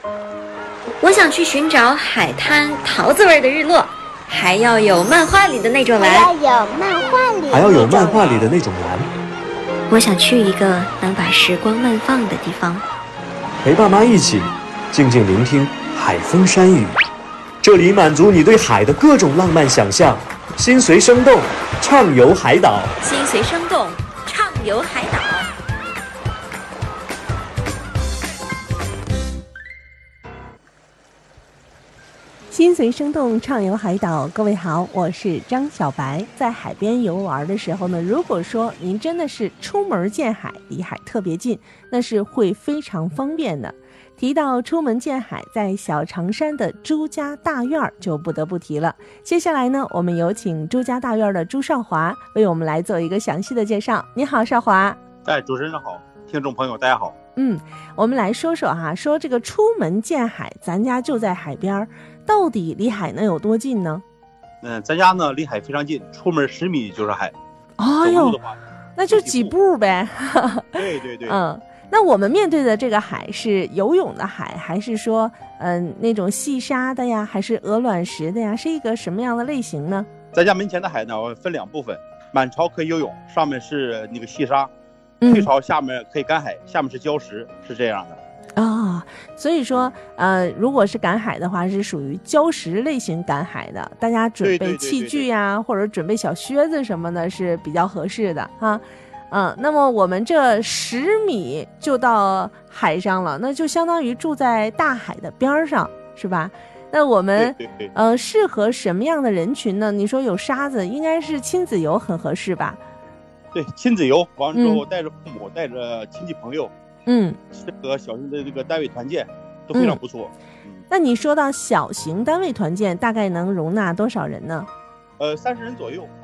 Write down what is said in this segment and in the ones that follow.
我想去寻找海滩桃子味的日落，还要有漫画里的那种蓝。 还要有漫画里的那种蓝。 我想去一个能把时光慢放的地方， 陪爸妈一起静静聆听海风山雨，这里满足你对海的各种浪漫想象。心随生动，畅游海岛。 心随生动，畅游海岛。 心随生动，畅游海岛。各位好，我是张小白。在海边游玩的时候呢，如果说您真的是出门见海，离海特别近，那是会非常方便的。提到出门见海，在小长山的朱家大院就不得不提了。接下来呢，我们有请朱家大院的朱少华为我们来做一个详细的介绍。你好，少华。 主持人好，听众朋友大家好。 我们来说说说这个出门见海，咱家就在海边，到底离海能有多近呢？ 咱家呢离海非常近，出门10米就是海。 哎呦，那就几步呗。 对对对。 那我们面对的这个海是游泳的海，还是说那种细沙的呀，还是鹅卵石的呀？是一个什么样的类型呢？ 咱家门前的海呢分2部分，满潮可以游泳，上面是那个细沙，退潮下面可以赶海，下面是礁石，是这样的。 所以说如果是赶海的话，是属于礁石类型赶海的，大家准备器具呀，或者准备小靴子什么的是比较合适的哈。那么我们这10米就到海上了，那就相当于住在大海的边上，是吧？那我们适合什么样的人群呢？你说有沙子，应该是亲子游很合适吧？ 对，亲子游完之后带着父母，带着亲戚朋友，适合小型的这个单位团建都非常不错。 那你说到小型单位团建，大概能容纳多少人呢 ？30人左右。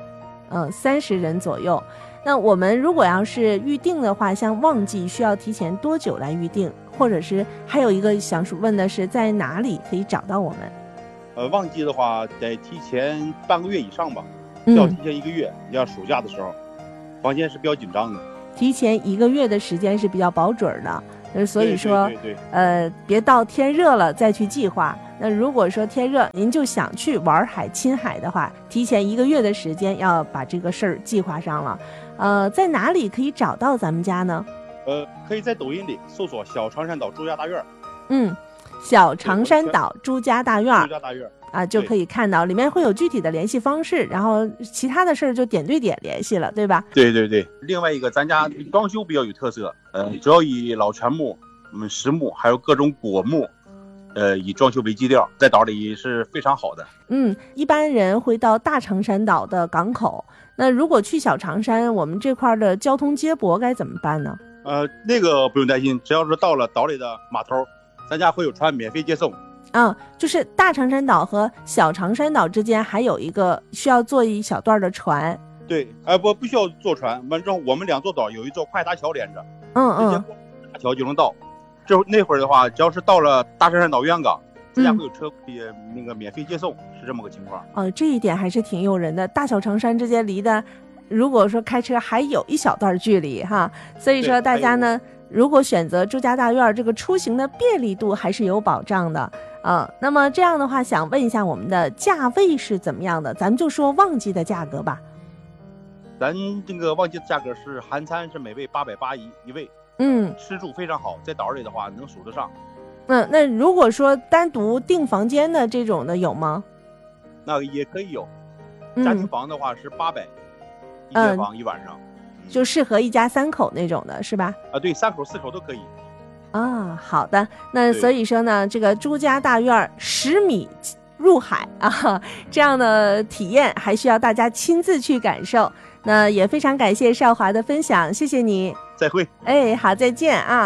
30人左右。那我们如果要是预定的话，像旺季需要提前多久来预定？或者是还有一个想问的是，在哪里可以找到我们？ 旺季的话得提前半个月以上吧，要提前1个月。要暑假的时候，房间是比较紧张的， 提前1个月的时间是比较保准的。所以说别到天热了再去计划。那如果说天热您就想去玩海亲海的话，提前1个月的时间要把这个事儿计划上了。在哪里可以找到咱们家呢？ 可以在抖音里搜索小长山岛朱家大院。 小长山岛朱家大院，就可以看到，里面会有具体的联系方式，然后其他的事儿就点对点联系了，对吧？ 对对对。另外一个，咱家装修比较有特色，主要以老全木、实木还有各种果木，以装修为基调，在岛里是非常好的。 一般人会到大长山岛的港口，那如果去小长山，我们这块的交通接驳该怎么办呢？ 那个不用担心，只要是到了岛里的码头，咱家会有船免费接送。 就是大长山岛和小长山岛之间还有一个需要坐一小段的船。 对，不需要坐船，完之后我们2座岛有一座快达桥连着，直接过大桥就能到。那会儿的话，只要是到了大长山岛渔港，咱家会有车那个免费接送，是这么个情况。 这一点还是挺诱人的。大小长山之间离的，如果说开车还有一小段距离哈，所以说大家呢，如果选择朱家大院，这个出行的便利度还是有保障的。那么这样的话，想问一下我们的价位是怎么样的？咱们就说旺季的价格吧。 咱这个旺季的价格是含餐是每位880一位，吃住非常好，在岛里的话能数得上。 那如果说单独订房间的这种的有吗？ 那个也可以有，家庭房的话是800一间房1晚上， 就适合1家3口那种的是吧？ 对，3口4口都可以。 好的。那所以说呢，这个朱家大院10米入海这样的体验还需要大家亲自去感受。那也非常感谢少华的分享，谢谢你。 再会。 好，再见啊。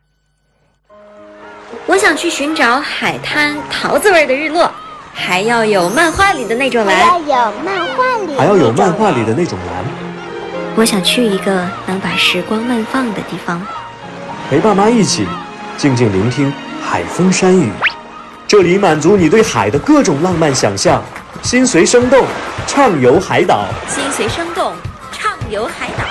我想去寻找海滩桃子味的日落，还要有漫画里的那种蓝。 还要有漫画里的那种蓝。 我想去一个能把时光慢放的地方， 陪爸妈一起静静聆听海风山雨，这里满足你对海的各种浪漫想象。心随生动，畅游海岛。 心随生动，畅游海岛。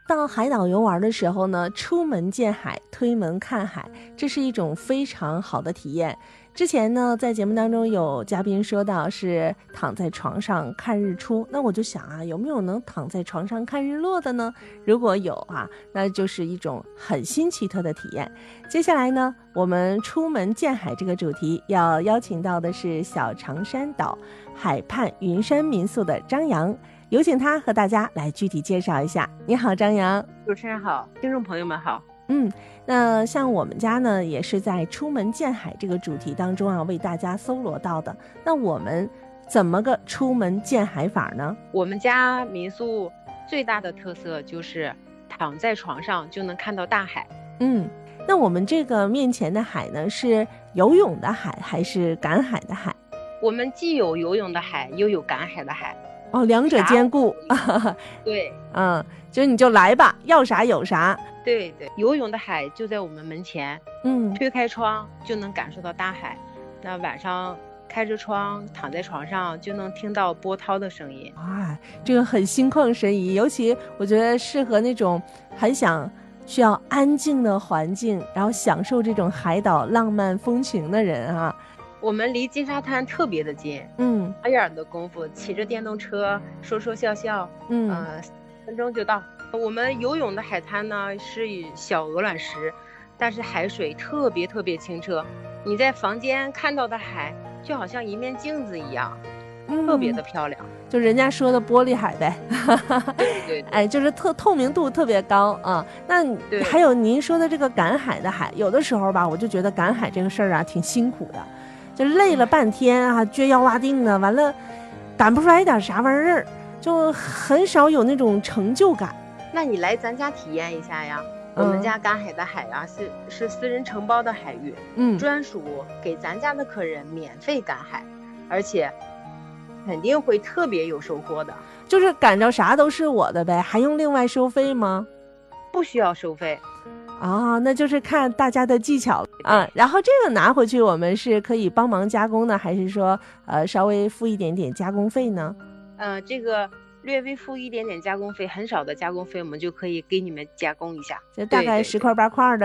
到海岛游玩的时候呢，出门见海，推门看海，这是一种非常好的体验。之前呢，在节目当中有嘉宾说到是躺在床上看日出，那我就想啊，有没有能躺在床上看日落的呢？如果有啊，那就是一种很新奇特的体验。接下来呢，我们出门见海这个主题要邀请到的是小长山岛海畔云山民宿的张扬，有请他和大家来具体介绍一下。你好，张扬。 主持人好，听众朋友们好。 那像我们家呢，也是在出门见海这个主题当中啊，为大家搜罗到的。那我们怎么个出门见海法呢？ 我们家民宿最大的特色就是躺在床上就能看到大海。 那我们这个面前的海呢，是游泳的海还是赶海的海？ 我们既有游泳的海，又有赶海的海。 哦，两者兼顾。 对， 就是你就来吧，要啥有啥。 对，游泳的海就在我们门前，推开窗就能感受到大海。那晚上开着窗躺在床上就能听到波涛的声音。 这个很心旷神怡，尤其我觉得适合那种很需要安静的环境，然后享受这种海岛浪漫风情的人啊。 我们离金沙滩特别的近，眨眼的功夫，骑着电动车说说笑笑，3分钟就到。我们游泳的海滩呢是以小鹅卵石，但是海水特别清澈，你在房间看到的海就好像一面镜子一样，特别的漂亮， 就人家说的玻璃海呗。 对， 哎，就是透明度特别高啊。那还有您说的这个赶海的海，有的时候吧，我就觉得赶海这个事儿啊挺辛苦的，就累了半天啊，撅腰挖腚的，完了赶不出来一点啥玩意儿，就很少有那种成就感。 那你来咱家体验一下呀。我们家赶海的海啊，是私人承包的海域，专属给咱家的客人免费赶海，而且肯定会特别有收获的。 就是赶着啥都是我的呗，还用另外收费吗？ 不需要收费。 那就是看大家的技巧啊。然后这个拿回去，我们是可以帮忙加工的，还是说稍微付一点点加工费呢？ 这个略微付一点点加工费，很少的加工费，我们就可以给你们加工一下， 就大概10块8块的。